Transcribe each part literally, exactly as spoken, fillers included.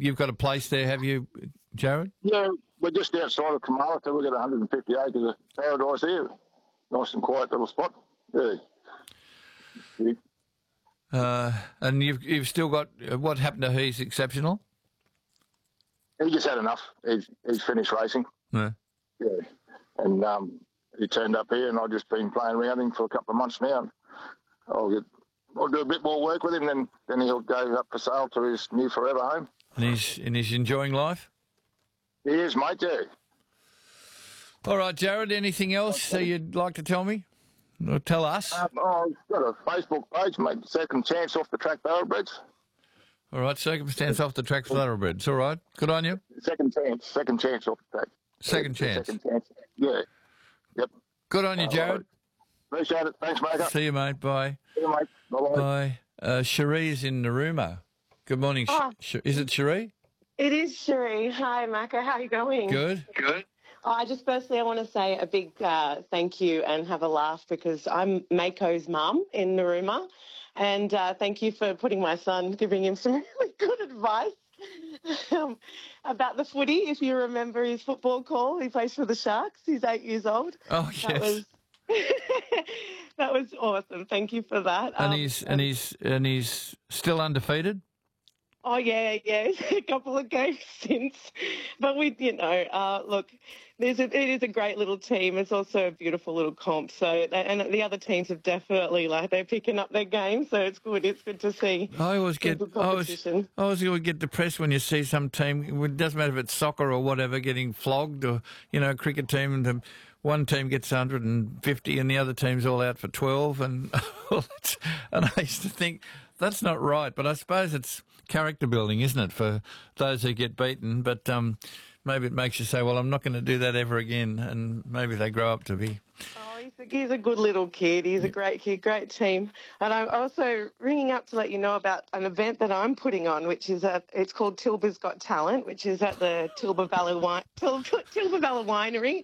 you've got a place there, have you, Jared? Yeah, we're just outside of Kamalaka. We've got one hundred fifty acres of paradise here. Nice and quiet little spot. Yeah. yeah. Uh, and you've you've still got uh, what happened to He's Exceptional? He just had enough. He's, he's finished racing. Yeah. Yeah. And um, he turned up here, and I've just been playing around him for a couple of months now. And I'll get, I'll do a bit more work with him, then then he'll go up for sale to his new forever home. And he's and he's enjoying life. He is, mate. Yeah. All right, Jared. Anything else that you'd like to tell me or tell us? Um, oh, I've got a Facebook page, mate. Second Chance Off the Track Thoroughbreds. All right, Circumstance Off the Track Thoroughbreds. All right, good on you. Second chance, second chance off the track. Second yeah, chance. Second chance. Yeah. Yep. Good on you, Jared. Uh, appreciate it. Thanks, mate. See you, mate. Bye. See you, mate. Bye-bye. Bye. Uh, Cherie's in Narooma. Good morning. Oh. Sh- is it Cherie? It is Cherie. Hi, Macca. How are you going? Good. Good. Oh, I just firstly I want to say a big uh, thank you and have a laugh because I'm Mako's mum in Narooma. And uh, thank you for putting my son, giving him some really good advice um, about the footy. If you remember his football call, he plays for the Sharks. He's eight years old. Oh, yes. That was, that was awesome. Thank you for that. And Um, he's and he's and he's still undefeated. Oh, yeah, yeah, a couple of games since. But we, you know, uh, look, there's a, it is a great little team. It's also a beautiful little comp. So, and the other teams have definitely, like, they're picking up their game. So it's good. It's good to see. I always get, good I always, competition. I always always get depressed when you see some team. It doesn't matter if it's soccer or whatever, getting flogged, or you know, a cricket team, and the, one team gets one hundred fifty, and the other team's all out for twelve, and and I used to think that's not right. But I suppose it's character building, isn't it, for those who get beaten? But um, maybe it makes you say, well, I'm not going to do that ever again, and maybe they grow up to be. Oh, he's a, he's a good little kid. He's a great kid, great team. And I'm also ringing up to let you know about an event that I'm putting on, which is at, it's called Tilba's Got Talent, which is at the Tilba Valley, Wine, Til, Tilba Valley Winery.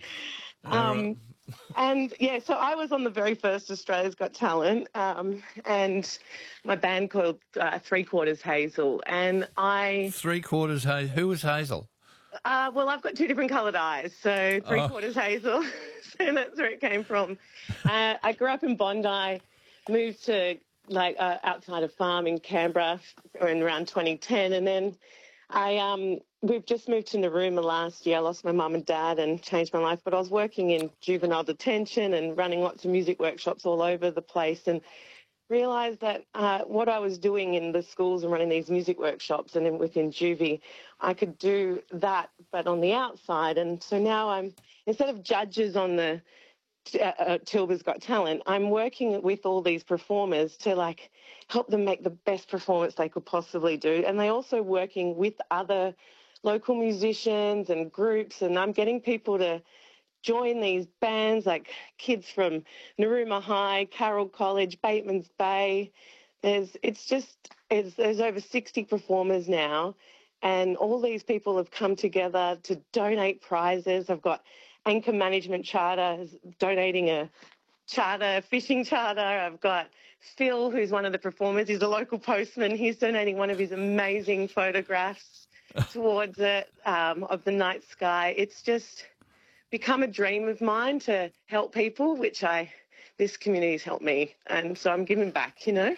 Um, and, yeah, so I was on the very first Australia's Got Talent, um, and my band called uh, Three Quarters Hazel, and I... Three Quarters Hazel. Who was Hazel? Uh, well, I've got two different coloured eyes, so Three Oh. Quarters Hazel, so that's where it came from. Uh, I grew up in Bondi, moved to, like, uh, outside of farm in Canberra in around twenty ten, and then I... um. We've just moved to Narooma last year. I lost my mum and dad and changed my life, but I was working in juvenile detention and running lots of music workshops all over the place, and realised that uh, what I was doing in the schools and running these music workshops and in, within juvie, I could do that, but on the outside. And so now I'm, instead of judges on the uh, uh, Tilba's Got Talent, I'm working with all these performers to, like, help them make the best performance they could possibly do. And they're also working with other local musicians and groups, and I'm getting people to join these bands, like kids from Narooma High, Carroll College, Bateman's Bay. There's, it's just, it's, there's over sixty performers now, and all these people have come together to donate prizes. I've got Anchor Management Charter donating a charter, a fishing charter. I've got Phil, who's one of the performers. He's a local postman. He's donating one of his amazing photographs towards it, um, of the night sky. It's just become a dream of mine to help people, which I, this community's helped me. And so I'm giving back, you know.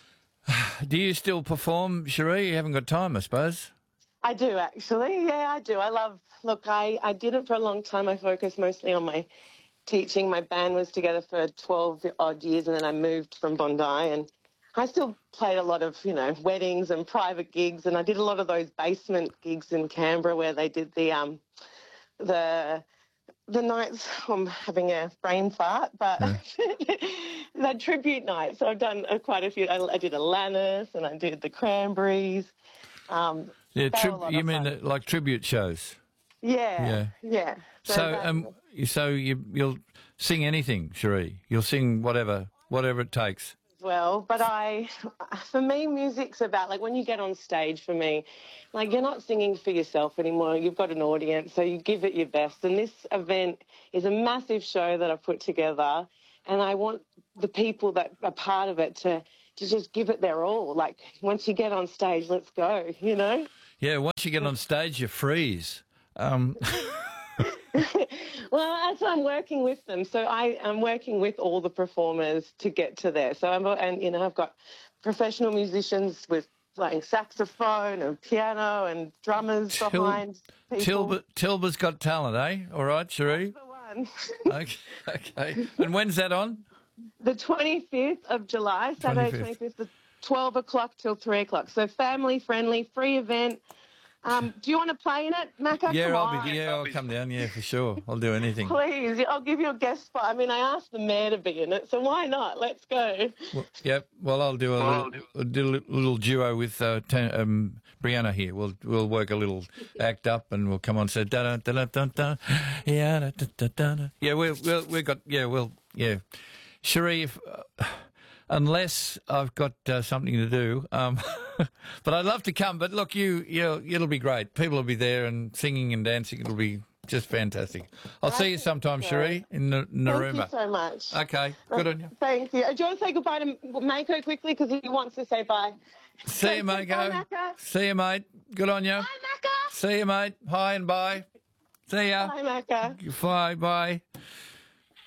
Do you still perform, Cherie? You haven't got time, I suppose. I do, actually. Yeah, I do. I love, look, I, I did it for a long time. I focused mostly on my teaching. My band was together for twelve odd years, and then I moved from Bondi, and I still played a lot of, you know, weddings and private gigs, and I did a lot of those basement gigs in Canberra where they did the um, the the nights. I'm having a brain fart, but yeah. The tribute nights. So I've done uh, quite a few. I, I did Alanis, and I did the Cranberries. Um, Yeah, they were a tri- lot you of mean fun. uh, like tribute shows? Yeah, Yeah. yeah. So, that- um, so you you'll sing anything, Cherie? You'll sing whatever, whatever it takes. well, but I, for me, music's about, like, when you get on stage, for me, like, you're not singing for yourself anymore. You've got an audience, so you give it your best. And this event is a massive show that I've put together, and I want the people that are part of it to, to just give it their all. Like, once you get on stage, let's go, you know? Yeah, once you get on stage, you freeze. Um, Well, as I'm working with them, so I am working with all the performers to get to there. So I'm, and you know, I've got professional musicians with playing saxophone and piano and drummers Til- behind people. Tilba, Tilba's Got Talent, eh? All right, Cherie? The one. Okay, okay. And when's that on? The twenty-fifth of July, Saturday twenty-fifth. twenty-fifth, twelve o'clock till three o'clock. So family friendly, free event. Um, do you want to play in it, Macca? Yeah, Come I'll on. be. Yeah, I'll come down. Yeah, for sure. I'll do anything. Please, I'll give you a guest spot. I mean, I asked the mayor to be in it, so why not? Let's go. Well, yep. Well, I'll do a little, I'll do a little duo with uh, Tan- um, Brianna here. We'll we'll work a little act up, and we'll come on and say da da da da da yeah da da da da. Yeah, we'll we'll we got yeah we'll yeah. Cherie, if, uh, unless I've got uh, something to do, um, but I'd love to come. But look, you you it'll be great. People will be there and singing and dancing. It'll be just fantastic. I'll see you sometime, Cherie, in N- Narooma. Thank you so much. Okay, good on you. Thank you. Do you want to say goodbye to Mako quickly because he wants to say bye? See you, mate. Bye, Go. Macca. See you, mate. Good on you. Bye, Macca. See you, mate. Hi and bye. See ya. Bye, Macca. Bye. Bye.